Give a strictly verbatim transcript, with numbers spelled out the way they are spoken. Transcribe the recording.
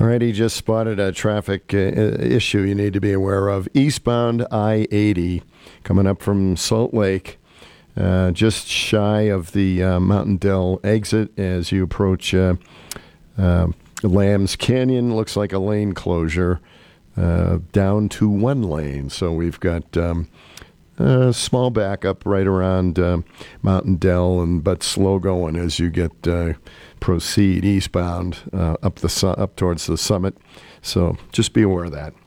All right, he just spotted a traffic uh, issue you need to be aware of. Eastbound I eighty coming up from Salt Lake, uh, just shy of the uh, Mountain Dell exit as you approach uh, uh, Lambs Canyon. Looks like a lane closure uh, down to one lane. So we've got um, a small backup right around uh, Mountain Dell, and but slow going as you get uh, proceed eastbound uh, up the su- up towards the summit. So just be aware of that.